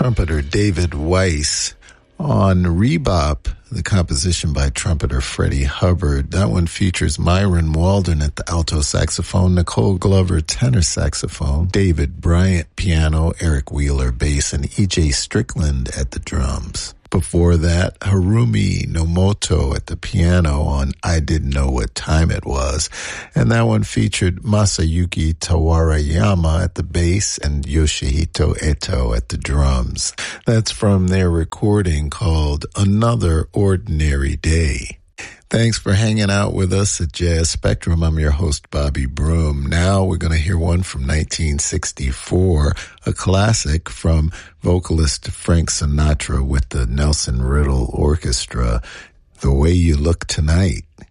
trumpeter David Weiss. On Rebop, the composition by trumpeter Freddie Hubbard. That one features Myron Walden at the alto saxophone, Nicole Glover tenor saxophone, David Bryant piano, Eric Wheeler bass, and E.J. Strickland at the drums. Before that, Harumi Nomoto at the piano on I Didn't Know What Time It Was. And that one featured Masayuki Tawarayama at the bass and Yoshihito Eto at the drums. That's from their recording called Another Ordinary Day. Thanks for hanging out with us at Jazz Spectrum. I'm your host, Bobby Broom. Now we're going to hear one from 1964, a classic from vocalist Frank Sinatra with the Nelson Riddle Orchestra, The Way You Look Tonight.